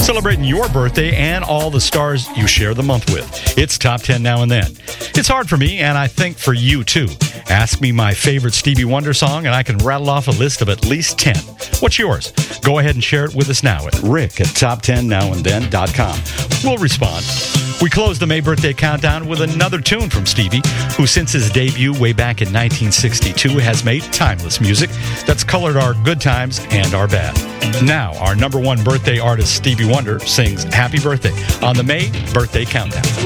celebrating your birthday and all the stars you share the month with. It's Top 10 Now and Then. It's hard for me, and I think for you too. Ask me my favorite Stevie Wonder song, and I can rattle off a list of at least 10. What's yours? Go ahead and share it with us now at rick@top10nowandthen.com. We'll respond. We close the May birthday countdown with another tune from Stevie, who since his debut way back in 1962 has made timeless music that's colored our good times and our bad. Now, our number one birthday artist, Stevie Wonder, sings Happy Birthday on the May birthday countdown.